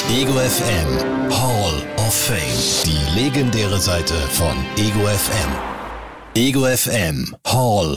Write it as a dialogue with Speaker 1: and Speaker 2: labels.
Speaker 1: Ego FM Hall of Fame. Die legendäre Seite von Ego FM. Ego FM Hall